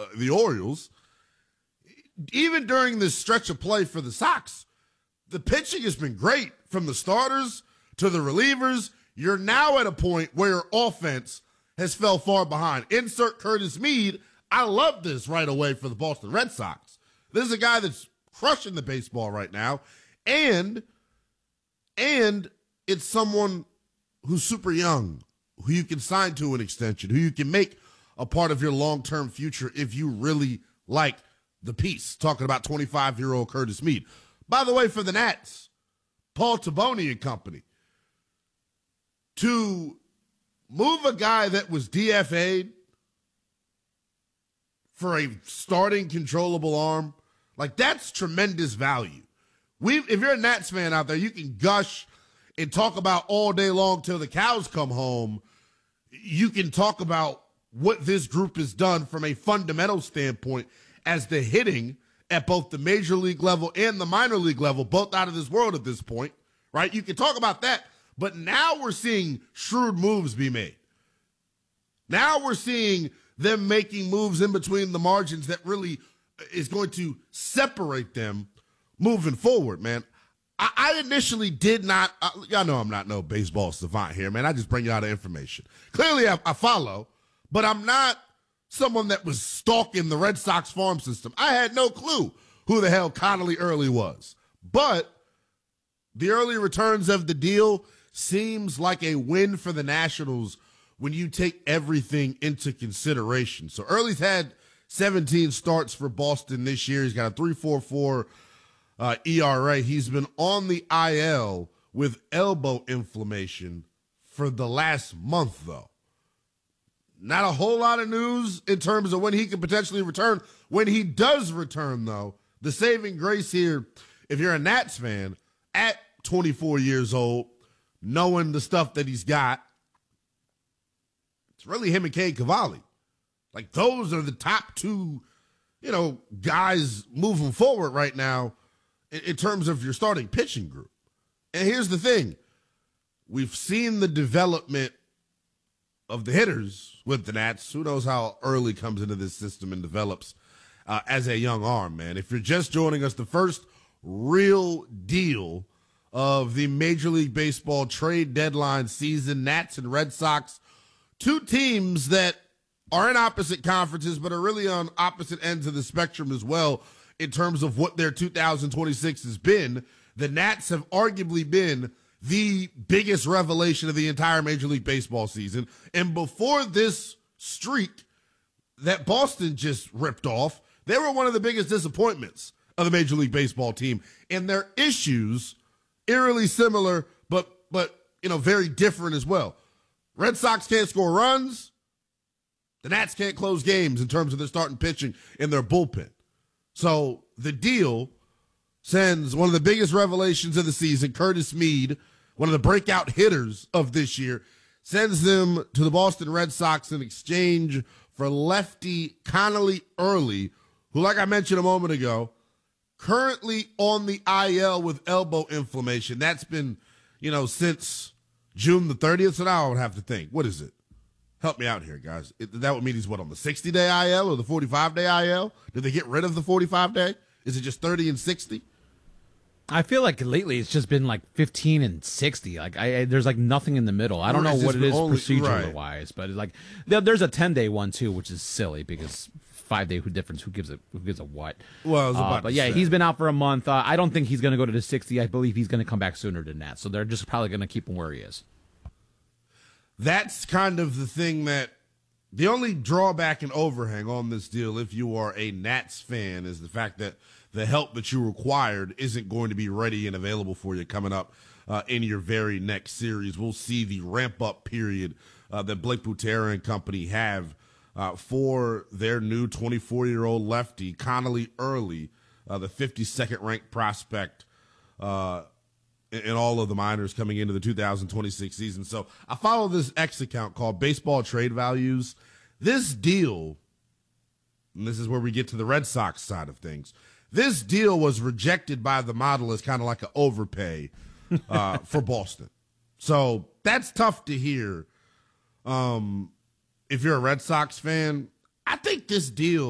the Orioles, even during this stretch of play for the Sox, the pitching has been great from the starters to the relievers. You're now at a point where offense has fell far behind. Insert Curtis Mead. I love this right away for the Boston Red Sox. This is a guy that's crushing the baseball right now. And it's someone who's super young, who you can sign to an extension, who you can make a part of your long-term future if you really like the piece. Talking about 25-year-old Curtis Mead. By the way, for the Nats, Paul Taboni and company, to move a guy that was DFA'd for a starting controllable arm, like that's tremendous value. If you're a Nats fan out there, you can gush and talk about all day long till the cows come home. You can talk about what this group has done from a fundamental standpoint as the hitting at both the major league level and the minor league level, both out of this world at this point, right? You can talk about that, but now we're seeing shrewd moves be made. Now we're seeing them making moves in between the margins that really is going to separate them moving forward, man. I initially did not, y'all know I'm not no baseball savant here, man. I just bring you out of information. Clearly I follow, but I'm not someone that was stalking the Red Sox farm system. I had no clue who the hell Connolly Early was. But the early returns of the deal seems like a win for the Nationals when you take everything into consideration. So Early's had 17 starts for Boston this year. He's got a 3.44 ERA. He's been on the IL with elbow inflammation for the last month, though. Not a whole lot of news in terms of when he could potentially return. When he does return, though, the saving grace here, if you're a Nats fan, at 24 years old, knowing the stuff that he's got, it's really him and Cade Cavalli. Like, those are the top two, guys moving forward right now in terms of your starting pitching group. And here's the thing. We've seen the development of the hitters with the Nats. Who knows how Early comes into this system and develops as a young arm, man. If you're just joining us, the first real deal of the Major League Baseball trade deadline season, Nats and Red Sox, two teams that are in opposite conferences but are really on opposite ends of the spectrum as well in terms of what their 2026 has been. The Nats have arguably been the biggest revelation of the entire Major League Baseball season. And before this streak that Boston just ripped off, they were one of the biggest disappointments of the Major League Baseball team. And their issues, eerily similar, but very different as well. Red Sox can't score runs. The Nats can't close games in terms of their starting pitching and their bullpen. So the deal sends one of the biggest revelations of the season, Curtis Mead, one of the breakout hitters of this year, sends them to the Boston Red Sox in exchange for lefty Connolly Early, who, like I mentioned a moment ago, currently on the IL with elbow inflammation. That's been, since June the 30th. So now I would have to think, what is it? Help me out here, guys. That would mean he's on the 60-day IL or the 45-day IL? Did they get rid of the 45-day? Is it just 30 and 60? I feel like lately it's just been like 15 and 60. Like there's like nothing in the middle. I don't know what it is procedure-wise, but like there's a 10-day one too, which is silly because 5-day difference. Who gives a what? Well, I was about but to yeah, say. He's been out for a month. I don't think he's going to go to the 60. I believe he's going to come back sooner than that. So they're just probably going to keep him where he is. That's kind of the thing that the only drawback and overhang on this deal, if you are a Nats fan, is the fact that the help that you required isn't going to be ready and available for you coming up in your very next series. We'll see the ramp-up period that Blake Butera and company have for their new 24-year-old lefty, Connolly Early, the 52nd ranked prospect in all of the minors coming into the 2026 season. So I follow this X account called Baseball Trade Values. This deal, and this is where we get to the Red Sox side of things, this deal was rejected by the model as kind of like an overpay for Boston. So that's tough to hear. If you're a Red Sox fan, I think this deal